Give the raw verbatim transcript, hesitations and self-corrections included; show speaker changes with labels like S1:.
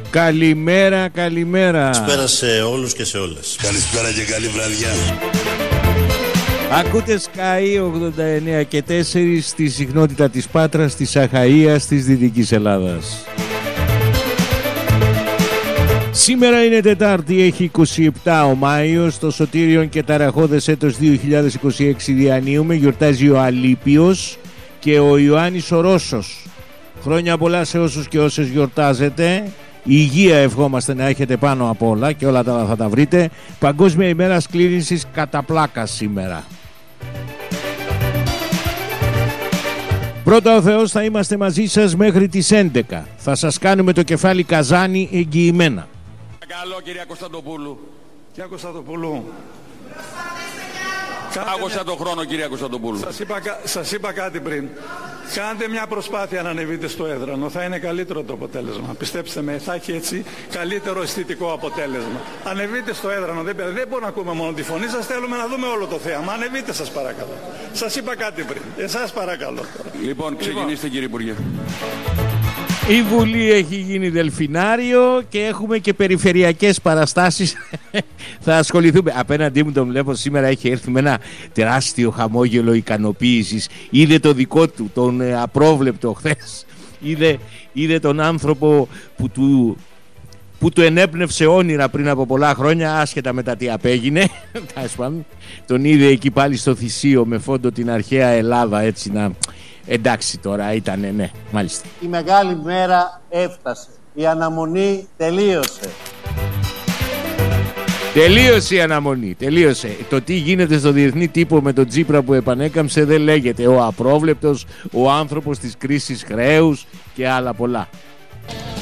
S1: Καλημέρα, καλημέρα.
S2: Καλησπέρα σε όλους και σε όλες.
S3: Καλησπέρα και καλή βραδιά.
S1: Ακούτε Sky ογδόντα εννέα και τέσσερα στη συχνότητα της Πάτρας, της Αχαΐας, της Δυτικής Ελλάδας. Σήμερα είναι Τετάρτη, έχει είκοσι επτά ο Μάιος, το σωτήριον και ταραχώδες έτος δύο χιλιάδες είκοσι έξι διανύουμε, γιορτάζει ο Αλίπιος και ο Ιωάννης ο Ρώσος. Χρόνια πολλά σε όσους και όσες γιορτάζετε. Υγεία ευχόμαστε να έχετε πάνω απ' όλα και όλα τα θα τα βρείτε. Παγκόσμια ημέρα σκλήρινσης κατά πλάκα σήμερα. Πρώτα ο Θεός, θα είμαστε μαζί σας μέχρι τις έντεκα. Θα σας κάνουμε το κεφάλι καζάνι εγγυημένα.
S4: Καλό κυρία Κωνσταντοπούλου.
S5: Κυρία Κωνσταντοπούλου.
S4: Άκουσα τον χρόνο κυρία Κωνσταντοπούλου.
S5: Σας είπα, σας είπα κάτι πριν. Κάντε μια προσπάθεια να ανεβείτε στο έδρανο. Θα είναι καλύτερο το αποτέλεσμα. Πιστέψτε με, θα έχει έτσι καλύτερο αισθητικό αποτέλεσμα. Ανεβείτε στο έδρανο. Δεν, δεν μπορούμε να ακούμε μόνο τη φωνή σας. Θέλουμε να δούμε όλο το θέαμα. Ανεβείτε σας παρακαλώ. Σας είπα κάτι πριν. Εσάς παρακαλώ.
S4: Λοιπόν, ξεκινήστε λοιπόν. Κύριε Υπουργέ.
S1: Η Βουλή έχει γίνει δελφινάριο και έχουμε και περιφερειακές παραστάσεις. Θα ασχοληθούμε. Απέναντί μου τον βλέπω σήμερα, έχει έρθει με ένα τεράστιο χαμόγελο ικανοποίησης. Είδε το δικό του, τον ε, απρόβλεπτο χθες. Είδε, είδε τον άνθρωπο που του, που του ενέπνευσε όνειρα πριν από πολλά χρόνια, άσχετα με τα τι απέγινε. Τον είδε εκεί πάλι στο Θησίο με φόντο την αρχαία Ελλάδα, έτσι να... Εντάξει τώρα ήτανε, ναι, μάλιστα.
S6: Η μεγάλη μέρα έφτασε. Η αναμονή τελείωσε.
S1: Τελείωσε η αναμονή, τελείωσε. Το τι γίνεται στο διεθνή τύπο με τον Τσίπρα που επανέκαμψε δεν λέγεται. Ο απρόβλεπτος, ο άνθρωπος της κρίσης χρέους και άλλα πολλά.